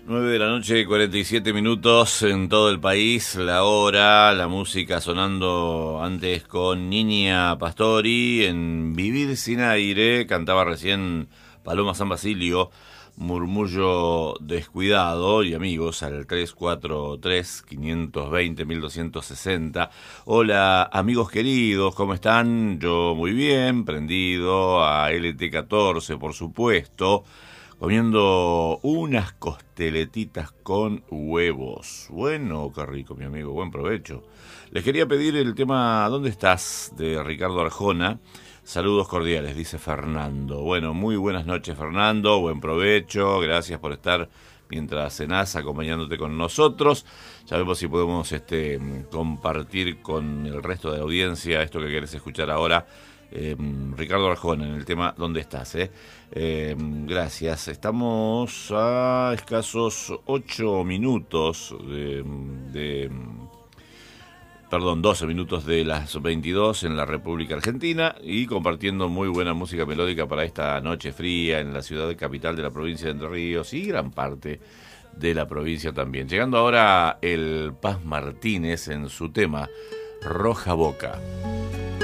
9 de la noche, 47 minutos en todo el país. La hora, la música sonando antes con Niña Pastori en Vivir sin aire. Cantaba recién Paloma San Basilio, Murmullo descuidado. Y amigos, al 343-520-1260. Hola amigos queridos, ¿cómo están? Yo muy bien, prendido a LT14 por supuesto, comiendo unas costeletitas con huevos. Bueno, qué rico, mi amigo, buen provecho. Les quería pedir el tema ¿Dónde estás? De Ricardo Arjona. Saludos cordiales, dice Fernando. Bueno, muy buenas noches, Fernando, buen provecho, gracias por estar mientras cenás acompañándote con nosotros. Ya vemos si podemos compartir con el resto de la audiencia esto que querés escuchar ahora. Ricardo Arjona en el tema ¿Dónde estás? Gracias. Estamos a escasos 8 minutos perdón, 12 minutos de las 22 en la República Argentina y compartiendo muy buena música melódica para esta noche fría en la ciudad capital de la provincia de Entre Ríos y gran parte de la provincia también. Llegando ahora el Paz Martínez en su tema Roja Boca.